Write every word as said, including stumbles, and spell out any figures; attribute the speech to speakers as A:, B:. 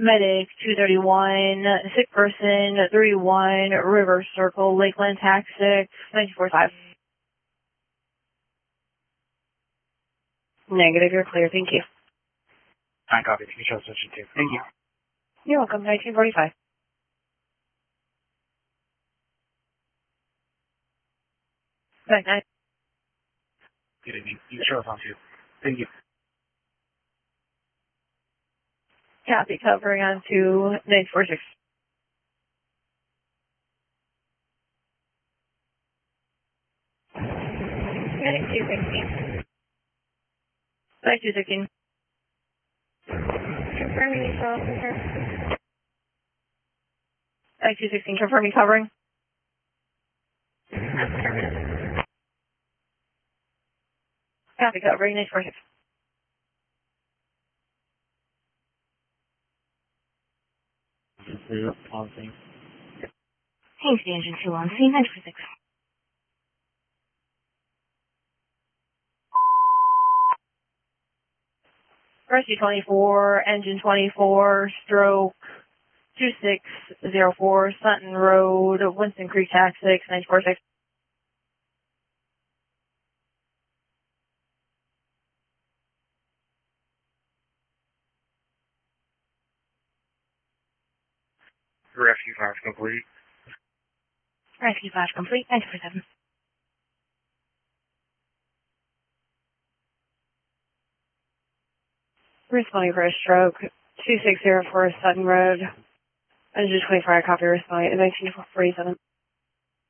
A: Medic two thirty-one, sick person three one, River Circle, Lakeland Taxi, nine four five. Negative, you're clear, thank you.
B: Fine, copy. You can show section two. Thank you.
A: You're welcome, nineteen forty-five. Back nine.
B: Good evening. You can show us on two. Thank you.
A: Copy, covering on to nine four six. Medic two sixteen. Back two sixteen. Confirming each officer. Back two sixteen, confirming covering. Copy, covering nine four six.
B: On scene.
A: Haynes, the engine two on scene, nine four six. Rescue twenty-four, engine twenty-four, stroke two six zero four, Sutton Road, Winston Creek, Tax six, nine four six.
B: Rescue five complete.
A: Rescue five complete, nine four seven. Responding for a stroke, two six zero four, Sutton Road, engine twenty-four, copy responding, nineteen forty-seven.